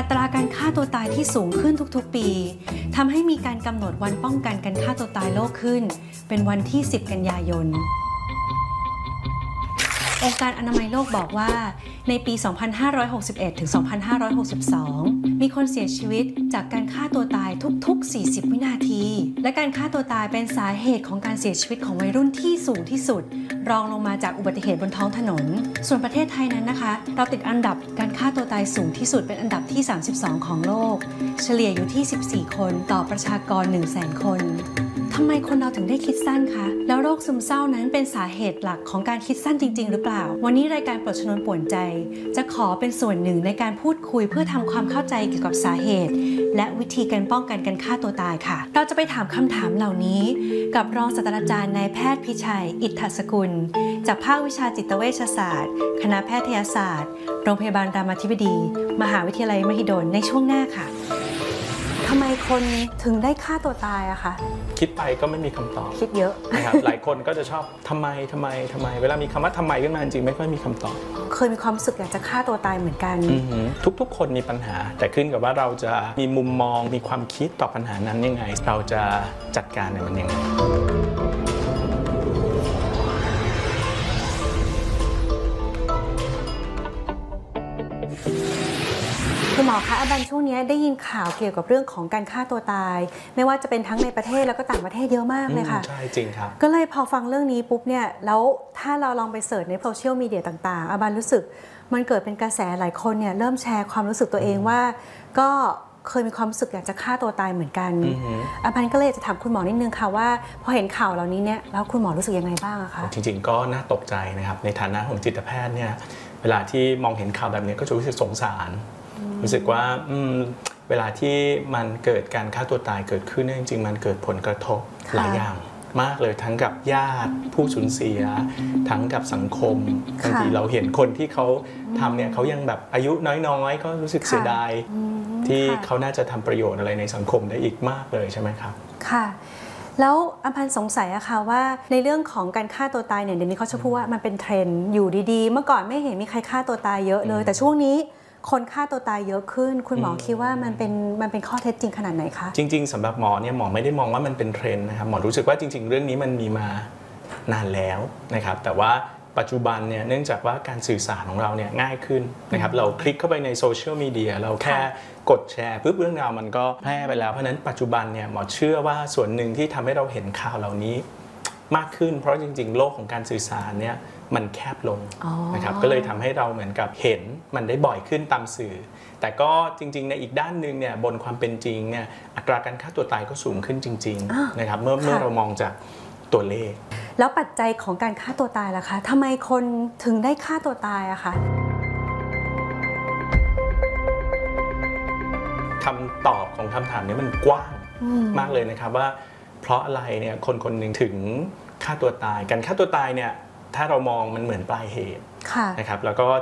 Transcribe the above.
ตราการฆ่าตัวตายที่สูงขึ้นทุกๆปีทำให้มีการกำหนดวันป้องกันการฆ่าตัวตายโลกขึ้นเป็นวันที่ 10 กันยายนองค์การอนามัยโลกบอกว่าในปี 2561 ถึง 2562 มีคนเสียชีวิตจากการฆ่าตัวตายทุกๆ 40 วินาที และการฆ่าตัวตายเป็นสาเหตุของการเสียชีวิตของวัยรุ่นที่สูงที่สุดรองลงมาจากอุบัติเหตุบนท้องถนนส่วนประเทศไทยนั้นนะคะเราติดอันดับการฆ่าตัวตายสูงที่สุดเป็นอันดับที่ 32 ของโลกเฉลี่ยอยู่ที่ 14 คนต่อประชากร 100,000 คนทำไมคนเราถึงได้คิดสั้นคะแล้วโรคซึมเศร้านั้นเป็นสาเหตุหลักของการคิดสั้นจริงๆหรือเปล่าวันนี้รายการปลดชนวนป่วนใจจะขอเป็นส่วนหนึ่งในการพูดคุยเพื่อทำความเข้าใจเกี่ยวกับสาเหตุและวิธีการป้องกันการฆ่าตัวตายค่ะเราจะไปถามคำถามเหล่านี้กับรองศาสตราจารย์นายแพทย์พิชัยอิทธสกุลจากภาควิชาจิตเวชศาสตร์คณะแพทยศาสตร์โรงพยาบาลรามาธิบดีมหาวิทยาลัยมหิดลในช่วงหน้าค่ะทำไมคนถึงได้ฆ่าตัวตายอะคะคิดไปก็ไม่มีคำตอบคิดเยอะนะครับ หลายคนก็จะชอบทำไมเวลามีคำว่าทำไมขึ้นมาจริงไม่ค่อยมีคำตอบเคยมีความรู้สึกอยากจะฆ่าตัวตายเหมือนกันทุกคนมีปัญหาแต่ขึ้นกับว่าเราจะมีมุมมองมีความคิดต่อปัญหานั้นยังไงเราจะจัดการในมันยังไงคุณหมอคะอาบันช่วงนี้ได้ยินข่าวเกี่ยวกับเรื่องของการฆ่าตัวตายไม่ว่าจะเป็นทั้งในประเทศแล้วก็ต่างประเทศเยอะมากเลยค่ะใช่จริงครับก็เลยพอฟังเรื่องนี้ปุ๊บเนี่ยแล้วถ้าเราลองไปเสิร์ชในโซเชียลมีเดียต่างๆอาบันรู้สึกมันเกิดเป็นกระแสหลายคนเนี่ยเริ่มแชร์ความรู้สึกตัวเองว่าก็เคยมีความรู้สึกอยากจะฆ่าตัวตายเหมือนกันอาบันก็เลยจะถามคุณหมอนิดนึงค่ะว่าพอเห็นข่าวเหล่านี้เนี่ยแล้วคุณหมอรู้สึกยังไงบ้างคะจริงๆก็น่าตกใจนะครับในฐานะของจิตแพทย์เนี่ยเวลาที่มองเห็นข่าวแบบนี้ก็จะรู้สึกสงสารรู้สึกว่าเวลาที่มันเกิดการฆ่าตัวตายเกิดขึ้นจริงๆมันเกิดผลกระทบหลายอย่างมากเลยทั้งกับญาติผู้สูญเสียทั้งกับสังคมบางทีเราเห็นคนที่เขาทำเนี่ยเขายังแบบอายุน้อยๆก็รู้สึกเสียดายที่เขาน่าจะทำประโยชน์อะไรในสังคมได้อีกมากเลยใช่ไหมครับค่ะแล้วอัมพันธ์สงสัยอะค่ะว่าในเรื่องของการฆ่าตัวตายเนี่ยเดี๋ยวนี้เขาจะพูดว่ามันเป็นเทรนด์อยู่ดีๆเมื่อก่อนไม่เห็นมีใครฆ่าตัวตายเยอะเลยแต่ช่วงนี้คนฆ่าตัวตายเยอะขึ้นคุณหมอคิดว่ามันเป็นข้อเท็จจริงขนาดไหนคะจริงๆสำหรับหมอเนี่ยหมอไม่ได้มองว่ามันเป็นเทรนด์นะครับหมอรู้สึกว่าจริงๆเรื่องนี้มันมีมานานแล้วนะครับแต่ว่าปัจจุบันเนี่ยเนื่องจากว่าการสื่อสารของเราเนี่ยง่ายขึ้นนะครับเราคลิกเข้าไปในโซเชียลมีเดียเราแค่กดแชร์ปุ๊บเรื่องราวมันก็แพร่ไปแล้วเพราะนั้นปัจจุบันเนี่ยหมอเชื่อว่าส่วนหนึ่งที่ทำให้เราเห็นข่าวเหล่านี้มากขึ้นเพราะจริงๆโลกของการสื่อสารเนี่ยมันแคบลงนะครับก็เลยทำให้เราเหมือนกับเห็นมันได้บ่อยขึ้นตามสื่อแต่ก็จริงๆในอีกด้านหนึ่งเนี่ยบนความเป็นจริงเนี่ยอัตราการฆ่าตัวตายก็สูงขึ้นจริงๆนะครับเมื่อเรามองจากตัวเลขแล้วปัจจัยของการฆ่าตัวตายล่ะคะทำไมคนถึงได้ฆ่าตัวตายอะคะคำตอบของคำถามนี้มันกว้างมากเลยนะครับว่าเพราะอะไรเนี่ยคนหนึ่งถึงฆ่าตัวตายการฆ่าตัวตายเนี่ยถ้าเรามองมันเหมือนปลายเหตุนะครับแล้วก็